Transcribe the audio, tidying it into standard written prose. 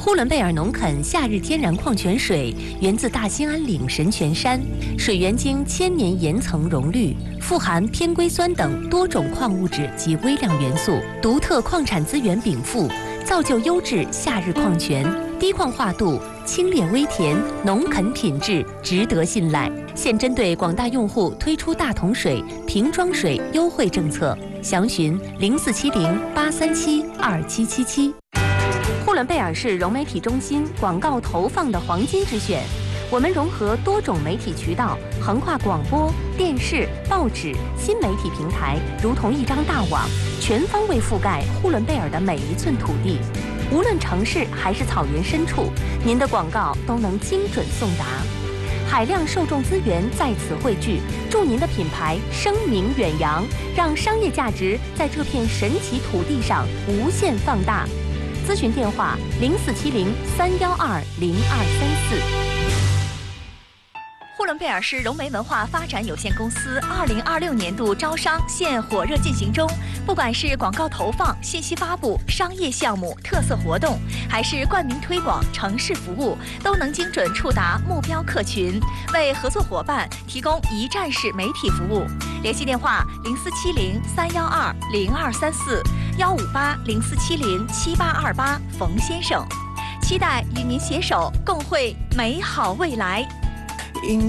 呼伦贝尔农垦夏日天然矿泉水源自大兴安岭神泉山，水源经千年岩层溶滤，富含偏硅酸等多种矿物质及微量元素，独特矿产资源禀赋，造就优质夏日矿泉，低矿化度，清冽微甜，农垦品质，值得信赖。现针对广大用户推出大桶水、瓶装水优惠政策，详询0470-837-2777。呼伦贝尔市融媒体中心广告投放的黄金之选。我们融合多种媒体渠道，横跨广播、电视、报纸、新媒体平台，如同一张大网，全方位覆盖呼伦贝尔的每一寸土地。无论城市还是草原深处，您的广告都能精准送达。海量受众资源在此汇聚，助您的品牌声名远扬，让商业价值在这片神奇土地上无限放大。咨询电话0470-312-0234。 呼伦贝尔市融媒文化发展有限公司2026年度招商现火热进行中，不管是广告投放、信息发布、商业项目、特色活动，还是冠名推广、城市服务，都能精准触达目标客群，为合作伙伴提供一站式媒体服务。联系电话0470-312-0234，158-0470-7828，冯先生。期待与您携手共绘美好未来。